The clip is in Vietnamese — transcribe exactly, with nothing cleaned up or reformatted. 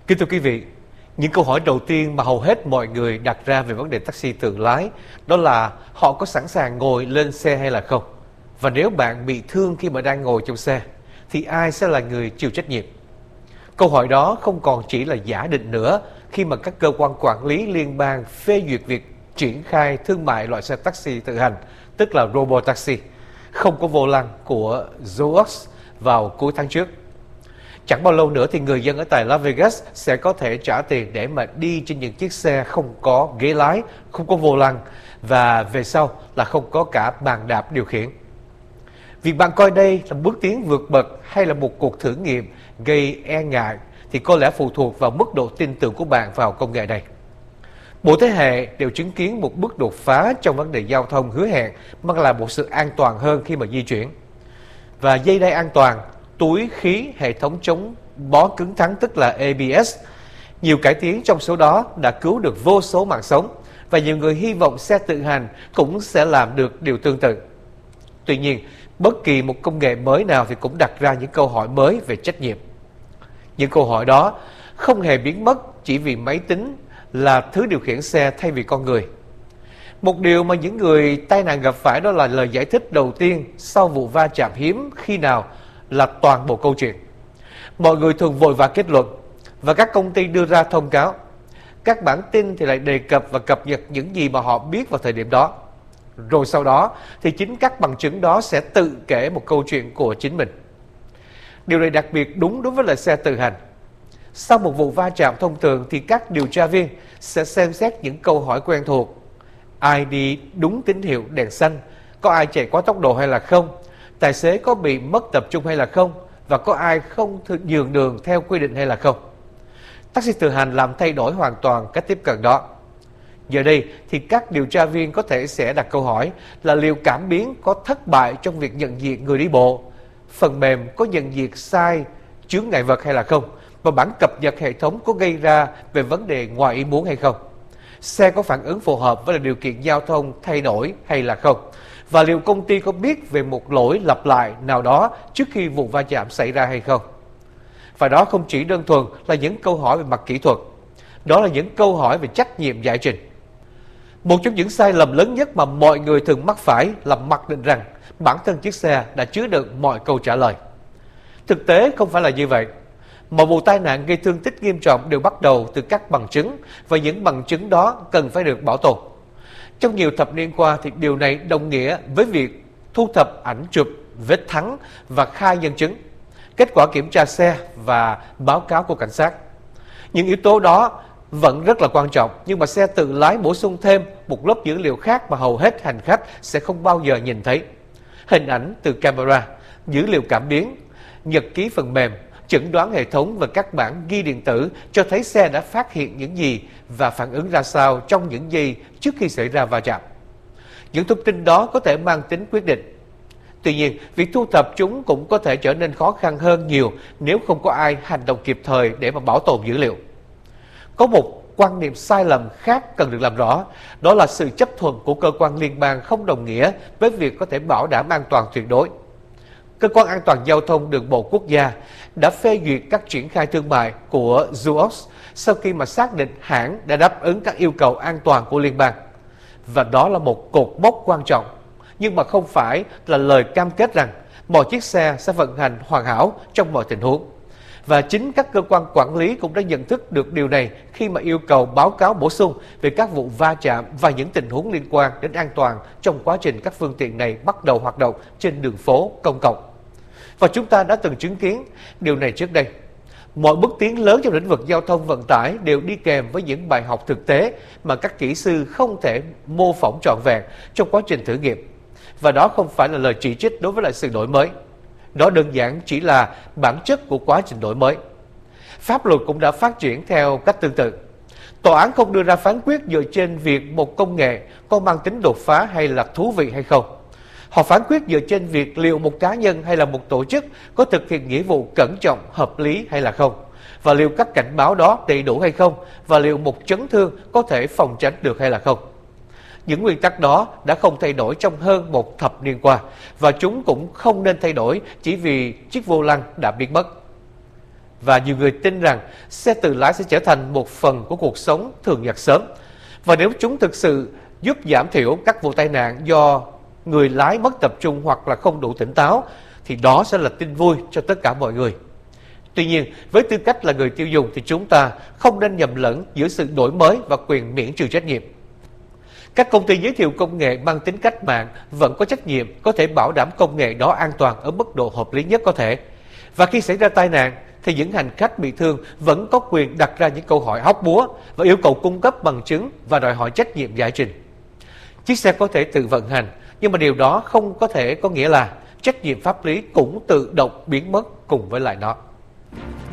Kính thưa quý vị, những câu hỏi đầu tiên mà hầu hết mọi người đặt ra về vấn đề taxi tự lái đó là họ có sẵn sàng ngồi lên xe hay là không? Và nếu bạn bị thương khi mà đang ngồi trong xe, thì ai sẽ là người chịu trách nhiệm? Câu hỏi đó không còn chỉ là giả định nữa khi mà các cơ quan quản lý liên bang phê duyệt việc triển khai thương mại loại xe taxi tự hành, tức là Robotaxi, không có vô lăng của Zoox vào cuối tháng trước. Chẳng bao lâu nữa thì người dân ở tại Las Vegas sẽ có thể trả tiền để mà đi trên những chiếc xe không có ghế lái, không có vô lăng và về sau là không có cả bàn đạp điều khiển. Việc bạn coi đây là bước tiến vượt bậc hay là một cuộc thử nghiệm gây e ngại thì có lẽ phụ thuộc vào mức độ tin tưởng của bạn vào công nghệ này. Mỗi thế hệ đều chứng kiến một bước đột phá trong vấn đề giao thông hứa hẹn mang lại một sự an toàn hơn khi mà di chuyển. Và dây đai an toàn, túi khí, hệ thống chống bó cứng thắng tức là A B S. Nhiều cải tiến trong số đó đã cứu được vô số mạng sống và nhiều người hy vọng xe tự hành cũng sẽ làm được điều tương tự. Tuy nhiên, bất kỳ một công nghệ mới nào thì cũng đặt ra những câu hỏi mới về trách nhiệm. Những câu hỏi đó không hề biến mất chỉ vì máy tính là thứ điều khiển xe thay vì con người. Một điều mà những người tai nạn gặp phải đó là lời giải thích đầu tiên sau vụ va chạm hiếm khi nào là toàn bộ câu chuyện. Mọi người thường vội vã kết luận và các công ty đưa ra thông cáo. Các bản tin thì lại đề cập và cập nhật những gì mà họ biết vào thời điểm đó. Rồi sau đó thì chính các bằng chứng đó sẽ tự kể một câu chuyện của chính mình. Điều này đặc biệt đúng đối với loại xe tự hành. Sau một vụ va chạm thông thường thì các điều tra viên sẽ xem xét những câu hỏi quen thuộc. Ai đi đúng tín hiệu đèn xanh? Có ai chạy quá tốc độ hay là không? Tài xế có bị mất tập trung hay là không? Và có ai không nhường đường theo quy định hay là không? Taxi tự hành làm thay đổi hoàn toàn cách tiếp cận đó. Giờ đây thì các điều tra viên có thể sẽ đặt câu hỏi là liệu cảm biến có thất bại trong việc nhận diện người đi bộ? Phần mềm có nhận diện sai chướng ngại vật hay là không? Và bản cập nhật hệ thống có gây ra về vấn đề ngoài ý muốn hay không? Xe có phản ứng phù hợp với điều kiện giao thông thay đổi hay là không? Và liệu công ty có biết về một lỗi lặp lại nào đó trước khi vụ va chạm xảy ra hay không? Và đó không chỉ đơn thuần là những câu hỏi về mặt kỹ thuật. Đó là những câu hỏi về trách nhiệm giải trình. Một trong những sai lầm lớn nhất mà mọi người thường mắc phải là mặc định rằng bản thân chiếc xe đã chứa đựng mọi câu trả lời. Thực tế không phải là như vậy. Mọi vụ tai nạn gây thương tích nghiêm trọng đều bắt đầu từ các bằng chứng và những bằng chứng đó cần phải được bảo tồn. Trong nhiều thập niên qua thì điều này đồng nghĩa với việc thu thập ảnh chụp, vết thắng và khai nhân chứng, kết quả kiểm tra xe và báo cáo của cảnh sát. Những yếu tố đó vẫn rất là quan trọng, nhưng mà xe tự lái bổ sung thêm một lớp dữ liệu khác mà hầu hết hành khách sẽ không bao giờ nhìn thấy. Hình ảnh từ camera, dữ liệu cảm biến, nhật ký phần mềm, chẩn đoán hệ thống và các bản ghi điện tử cho thấy xe đã phát hiện những gì và phản ứng ra sao trong những giây trước khi xảy ra va chạm. Những thông tin đó có thể mang tính quyết định. Tuy nhiên, việc thu thập chúng cũng có thể trở nên khó khăn hơn nhiều nếu không có ai hành động kịp thời để mà bảo tồn dữ liệu. Có một quan niệm sai lầm khác cần được làm rõ, đó là sự chấp thuận của cơ quan liên bang không đồng nghĩa với việc có thể bảo đảm an toàn tuyệt đối. Cơ quan an toàn giao thông đường bộ quốc gia đã phê duyệt các triển khai thương mại của Zoox sau khi mà xác định hãng đã đáp ứng các yêu cầu an toàn của liên bang. Và đó là một cột mốc quan trọng, nhưng mà không phải là lời cam kết rằng mọi chiếc xe sẽ vận hành hoàn hảo trong mọi tình huống. Và chính các cơ quan quản lý cũng đã nhận thức được điều này khi mà yêu cầu báo cáo bổ sung về các vụ va chạm và những tình huống liên quan đến an toàn trong quá trình các phương tiện này bắt đầu hoạt động trên đường phố công cộng. Và chúng ta đã từng chứng kiến điều này trước đây. Mọi bước tiến lớn trong lĩnh vực giao thông vận tải đều đi kèm với những bài học thực tế mà các kỹ sư không thể mô phỏng trọn vẹn trong quá trình thử nghiệm. Và đó không phải là lời chỉ trích đối với lại sự đổi mới. Đó đơn giản chỉ là bản chất của quá trình đổi mới. Pháp luật cũng đã phát triển theo cách tương tự. Tòa án không đưa ra phán quyết dựa trên việc một công nghệ có mang tính đột phá hay là thú vị hay không. Họ phán quyết dựa trên việc liệu một cá nhân hay là một tổ chức có thực hiện nghĩa vụ cẩn trọng, hợp lý hay là không, và liệu các cảnh báo đó đầy đủ hay không, và liệu một chấn thương có thể phòng tránh được hay là không. Những nguyên tắc đó đã không thay đổi trong hơn một thập niên qua, và chúng cũng không nên thay đổi chỉ vì chiếc vô lăng đã biến mất. và nhiều người tin rằng xe tự lái sẽ trở thành một phần của cuộc sống thường nhật sớm. Và nếu chúng thực sự giúp giảm thiểu các vụ tai nạn do người lái mất tập trung hoặc là không đủ tỉnh táo, thì đó sẽ là tin vui cho tất cả mọi người. Tuy nhiên, với tư cách là người tiêu dùng thì chúng ta không nên nhầm lẫn giữa sự đổi mới và quyền miễn trừ trách nhiệm. Các công ty giới thiệu công nghệ mang tính cách mạng vẫn có trách nhiệm có thể bảo đảm công nghệ đó an toàn ở mức độ hợp lý nhất có thể. Và khi xảy ra tai nạn, thì những hành khách bị thương vẫn có quyền đặt ra những câu hỏi hóc búa và yêu cầu cung cấp bằng chứng và đòi hỏi trách nhiệm giải trình. Chiếc xe có thể tự vận hành, nhưng mà điều đó không có thể có nghĩa là trách nhiệm pháp lý cũng tự động biến mất cùng với lại nó.